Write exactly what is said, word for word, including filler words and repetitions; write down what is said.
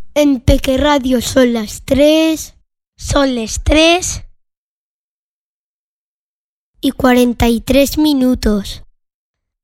En Peque Radio son las tres. Son las tres y cuarenta y tres minutos.